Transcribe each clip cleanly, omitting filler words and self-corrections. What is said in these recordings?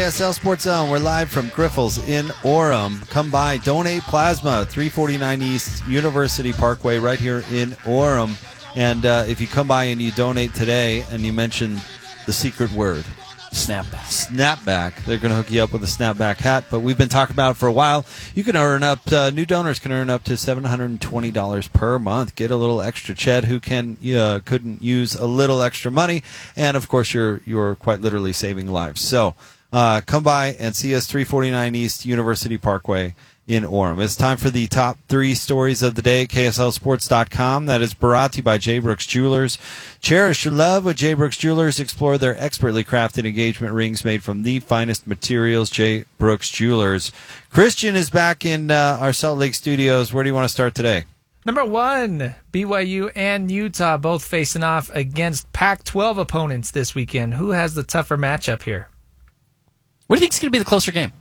KSL Sports Zone. We're live from Griffles in Orem. Come by, donate plasma, 349 East University Parkway, right here in Orem. And if you come by and you donate today and you mention the secret word, Snapback, they're going to hook you up with a Snapback hat. But we've been talking about it for a while. You can earn up, new donors can earn up to $720 per month. Get a little extra ched who couldn't use a little extra money. And, of course, you're quite literally saving lives. So come by and see us 349 East University Parkway in Orem. It's time for the top 3 stories of the day, KSLSports.com. That is brought to you by J. Brooks Jewelers. Cherish your love with J. Brooks Jewelers. Explore their expertly crafted engagement rings made from the finest materials, J. Brooks Jewelers. Christian is back in our Salt Lake studios. Where do you want to start today? Number 1, BYU and Utah both facing off against Pac-12 opponents this weekend. Who has the tougher matchup here? What do you think is going to be the closer game?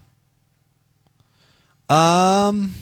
Man,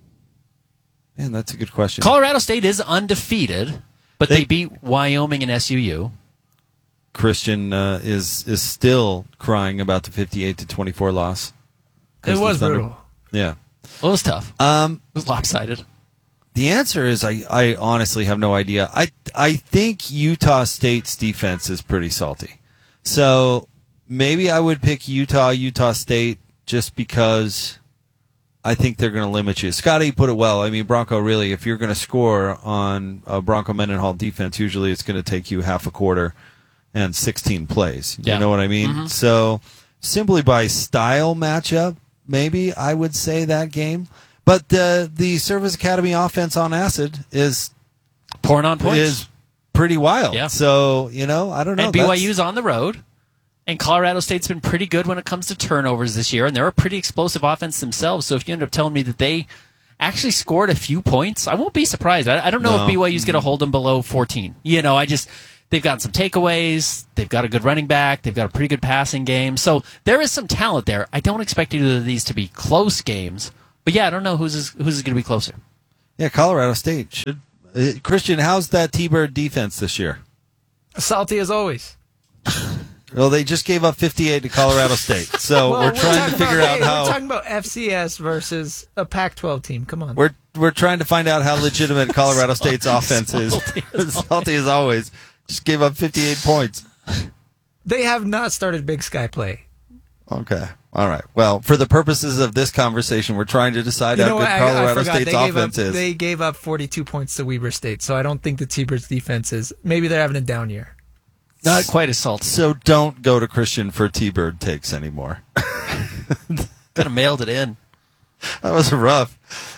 that's a good question. Colorado State is undefeated, but they beat Wyoming and SUU. Christian is still crying about the 58-24 loss. It was brutal. Yeah. Well, it was tough. It was lopsided. The answer is I honestly have no idea. I think Utah State's defense is pretty salty. So maybe I would pick Utah State just because I think they're going to limit you. Scotty put it well. I mean, Bronco, really, if you're going to score on a Bronco Mendenhall defense, usually it's going to take you half a quarter and 16 plays. You know what I mean? Mm-hmm. So simply by style matchup, maybe I would say that game. But the Service Academy offense on acid is pouring on points. Is pretty wild. Yeah. So, I don't know. And BYU's on the road. And Colorado State's been pretty good when it comes to turnovers this year, and they're a pretty explosive offense themselves. So if you end up telling me that they actually scored a few points, I won't be surprised. I don't know if BYU's going to hold them below 14. They've gotten some takeaways. They've got a good running back. They've got a pretty good passing game. So there is some talent there. I don't expect either of these to be close games. But yeah, I don't know who's going to be closer. Yeah, Colorado State should. Christian, how's that T-Bird defense this year? Salty as always. Well, they just gave up 58 to Colorado State, so we're trying to figure out how. We're talking about FCS versus a Pac-12 team. Come on. We're trying to find out how legitimate Colorado State's offense is. Salty as always. Just gave up 58 points. They have not started Big Sky play. Okay. All right. Well, for the purposes of this conversation, we're trying to decide how good Colorado State's offense is. They gave up 42 points to Weber State, so I don't think the T-Birds defense is. Maybe they're having a down year. Not quite as salty. So don't go to Christian for T-Bird takes anymore. Could have mailed it in. That was rough.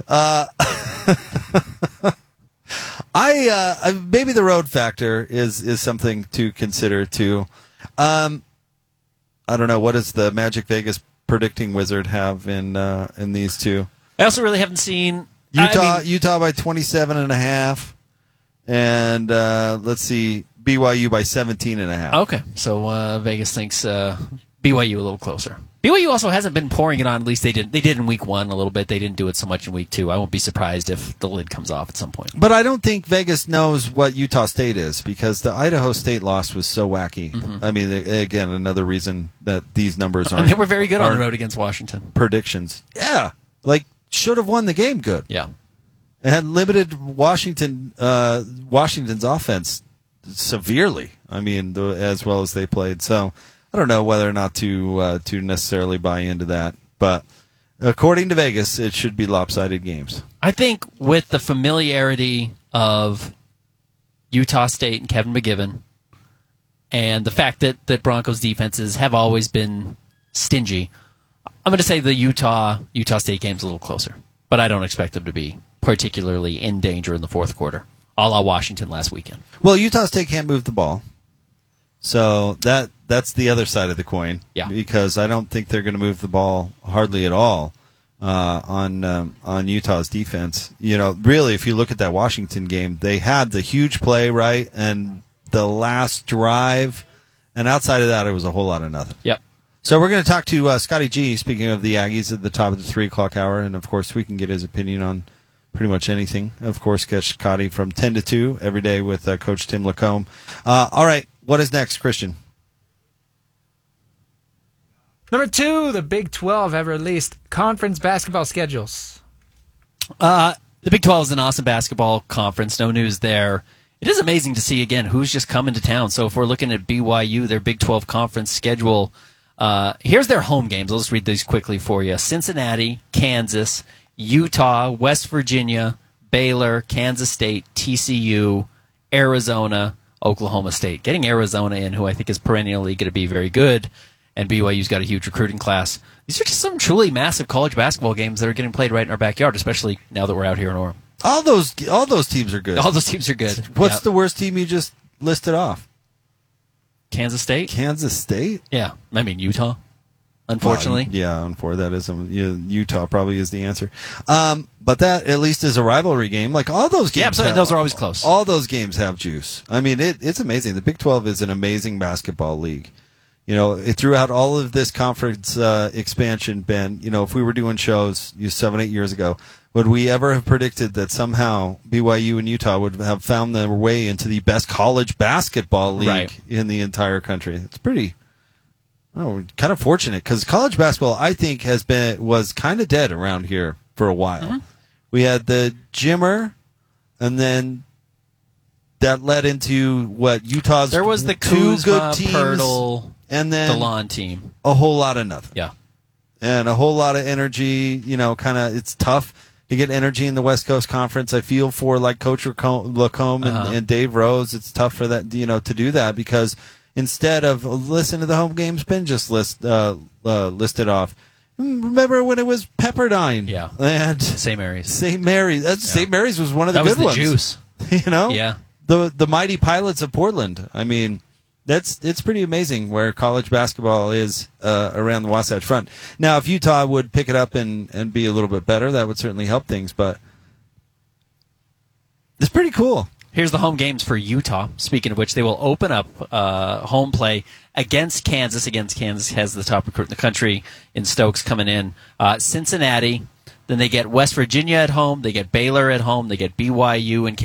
Maybe the road factor is something to consider too. I don't know. What does the Magic Vegas predicting wizard have in these two? I also really haven't seen Utah by 27.5, and let's see. BYU by 17.5. Okay, so Vegas thinks BYU a little closer. BYU also hasn't been pouring it on. At least they did in week 1 a little bit. They didn't do it so much in week 2. I won't be surprised if the lid comes off at some point. But I don't think Vegas knows what Utah State is because the Idaho State loss was so wacky. Mm-hmm. I mean, again, another reason that these numbers aren't. They were very good on the road against Washington. Predictions. Yeah, should have won the game good. Yeah. It had limited Washington's offense severely. I mean, as well as they played. So I don't know whether or not to necessarily buy into that. But according to Vegas, it should be lopsided games. I think with the familiarity of Utah State and Kevin McGiven, and the fact that Broncos defenses have always been stingy, I'm going to say the Utah State game's a little closer. But I don't expect them to be particularly in danger in the fourth quarter, a la Washington last weekend. Well, Utah State can't move the ball. So that's the other side of the coin. Yeah. Because I don't think they're going to move the ball hardly at all on Utah's defense. Really, if you look at that Washington game, they had the huge play, right, and the last drive, and outside of that, it was a whole lot of nothing. Yep. So we're going to talk to Scotty G, speaking of the Aggies, at the top of the 3 o'clock hour, and, of course, we can get his opinion on pretty much anything. Of course, catch Scotty from 10 to 2 every day with Coach Tim Lacombe. All right, what is next, Christian? Number 2, the Big 12 have released conference basketball schedules. The Big 12 is an awesome basketball conference. No news there. It is amazing to see, again, who's just coming to town. So if we're looking at BYU, their Big 12 conference schedule, here's their home games. I'll just read these quickly for you. Cincinnati, Kansas, Utah, West Virginia, Baylor, Kansas State, TCU, Arizona, Oklahoma State. Getting Arizona in, who I think is perennially going to be very good, and BYU's got a huge recruiting class. These are just some truly massive college basketball games that are getting played right in our backyard, especially now that we're out here in Orem. All those teams are good. All those teams are good. What's the worst team you just listed off? Kansas State? Kansas State? Yeah. I mean, Utah, unfortunately. That is Utah probably is the answer. But that at least is a rivalry game. Like all those games. Yeah, those are always close. All those games have juice. I mean, it's amazing. The Big 12 is an amazing basketball league. You know, throughout all of this conference expansion, Ben, you know, if we were doing shows 7-8 years ago, would we ever have predicted that somehow BYU and Utah would have found their way into the best college basketball league in the entire country? It's pretty, kind of fortunate because college basketball, I think, was kind of dead around here for a while. Mm-hmm. We had the Jimmer, and then that led into Utah's. There was the two Kuzma, good teams, Pirtle, and then the Lawn team. A whole lot of nothing. Yeah, and a whole lot of energy. You know, kind of it's tough to get energy in the West Coast Conference. I feel for like Coach Lacombe and Dave Rose. It's tough for that, to do that because instead of listen to the home games, Ben just list it off. Remember when it was Pepperdine? Yeah, and St. Mary's. St. Mary's was one of the good ones. That was the juice. You know, yeah. The mighty Pilots of Portland. I mean, it's pretty amazing where college basketball is around the Wasatch Front. Now, if Utah would pick it up and be a little bit better, that would certainly help things. But it's pretty cool. Here's the home games for Utah. Speaking of which, they will open up home play against Kansas. Again, Kansas has the top recruit in the country in Stokes coming in. Cincinnati. Then they get West Virginia at home. They get Baylor at home. They get BYU and